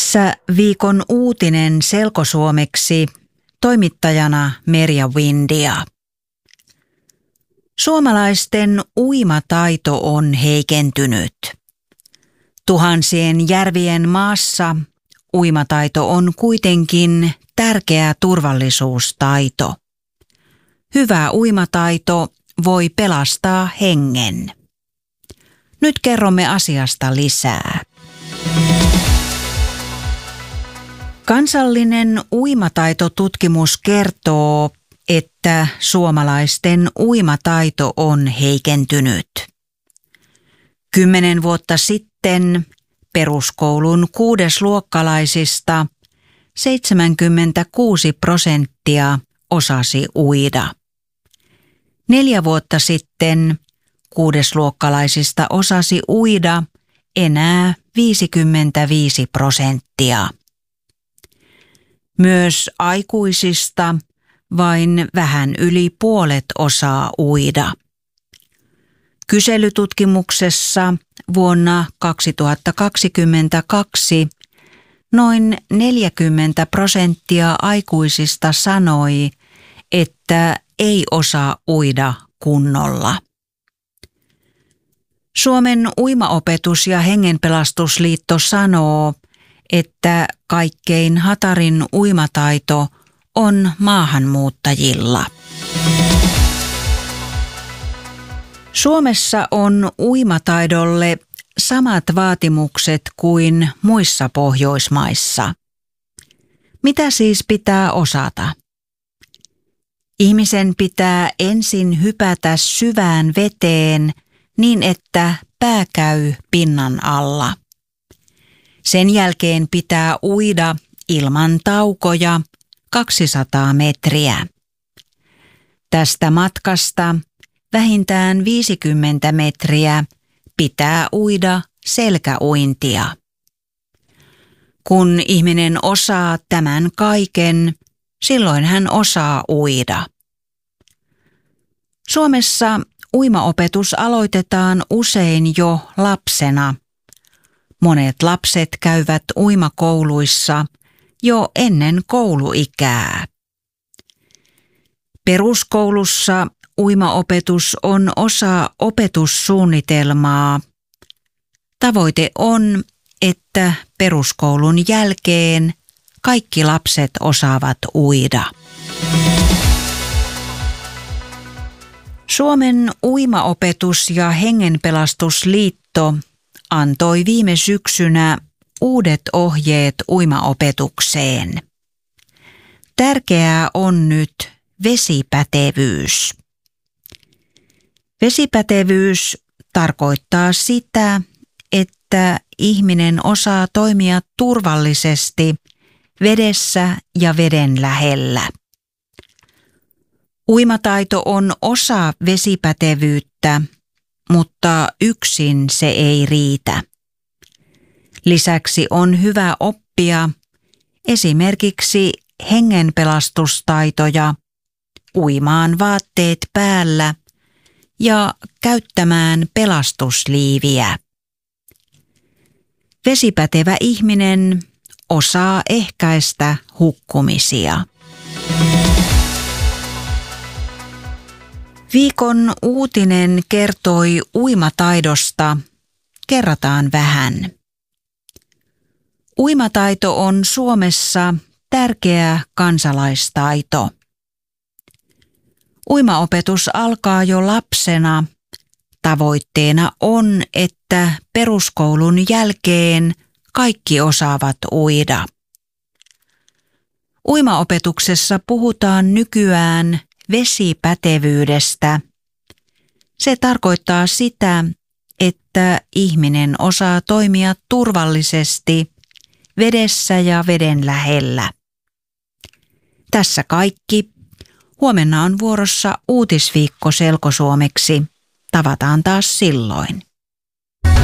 Tässä viikon uutinen selkosuomeksi, toimittajana Merja Windia. Suomalaisten uimataito on heikentynyt. Tuhansien järvien maassa uimataito on kuitenkin tärkeä turvallisuustaito. Hyvä uimataito voi pelastaa hengen. Nyt kerromme asiasta lisää. Kansallinen uimataitotutkimus kertoo, että suomalaisten uimataito on heikentynyt. 10 vuotta sitten peruskoulun 6-luokkalaisista 76% osasi uida. 4 vuotta sitten 6-luokkalaisista osasi uida enää 55%. Myös aikuisista vain vähän yli puolet osaa uida. Kyselytutkimuksessa vuonna 2022 noin 40% aikuisista sanoi, että ei osaa uida kunnolla. Suomen uimaopetus- ja hengenpelastusliitto sanoo, että kaikkein hatarin uimataito on maahanmuuttajilla. Suomessa on uimataidolle samat vaatimukset kuin muissa Pohjoismaissa. Mitä siis pitää osata? Ihmisen pitää ensin hypätä syvään veteen niin, että pää käy pinnan alla. Sen jälkeen pitää uida ilman taukoja 200 metriä. Tästä matkasta vähintään 50 metriä pitää uida selkäuintia. Kun ihminen osaa tämän kaiken, silloin hän osaa uida. Suomessa uimaopetus aloitetaan usein jo lapsena. Monet lapset käyvät uimakouluissa jo ennen kouluikää. Peruskoulussa uimaopetus on osa opetussuunnitelmaa. Tavoite on, että peruskoulun jälkeen kaikki lapset osaavat uida. Suomen uimaopetus- ja hengenpelastusliitto antoi viime syksynä uudet ohjeet uimaopetukseen. Tärkeää on nyt vesipätevyys. Vesipätevyys tarkoittaa sitä, että ihminen osaa toimia turvallisesti vedessä ja veden lähellä. Uimataito on osa vesipätevyyttä, mutta yksin se ei riitä. Lisäksi on hyvä oppia esimerkiksi hengenpelastustaitoja, uimaan vaatteet päällä ja käyttämään pelastusliiviä. Vesipätevä ihminen osaa ehkäistä hukkumisia. Viikon uutinen kertoi uimataidosta. Kerrataan vähän. Uimataito on Suomessa tärkeä kansalaistaito. Uimaopetus alkaa jo lapsena. Tavoitteena on, että peruskoulun jälkeen kaikki osaavat uida. Uimaopetuksessa puhutaan nykyään vesipätevyydestä. Se tarkoittaa sitä, että ihminen osaa toimia turvallisesti vedessä ja veden lähellä. Tässä kaikki. Huomenna on vuorossa uutisviikko selkosuomeksi. Tavataan taas silloin.